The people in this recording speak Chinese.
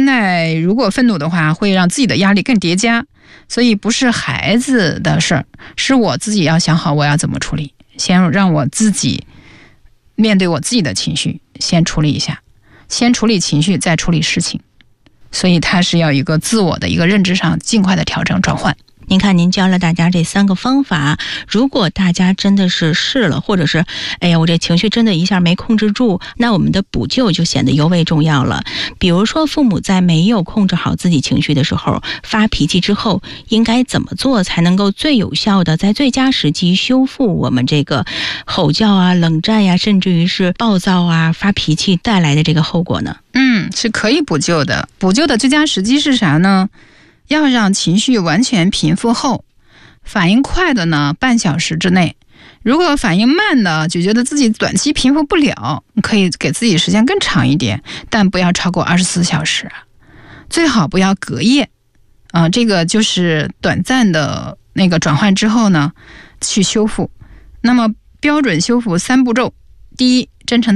现在如果愤怒的话，会让自己的压力更叠加，所以不是孩子的事儿，是我自己要想好我要怎么处理，先让我自己面对我自己的情绪，先处理一下，先处理情绪，再处理事情。所以它是要一个自我的一个认知上尽快的调整转换。 您看，您教了大家这3个方法，如果大家真的是试了，或者是我这情绪真的一下没控制住，那我们的补救就显得尤为重要了。比如说，父母在没有控制好自己情绪的时候，发脾气之后，应该怎么做才能够最有效的在最佳时机修复我们这个吼叫啊、冷战呀，甚至于是暴躁啊、发脾气带来的这个后果呢？ 是可以补救的。补救的最佳时机是啥呢？要让情绪完全平复后，反应快的呢半小时之内，如果反应慢的就觉得自己短期平复不了，可以给自己时间更长一点，但不要超过24小时，最好不要隔夜这个就是短暂的那个转换之后呢去修复。那么标准修复3步骤：第一，真诚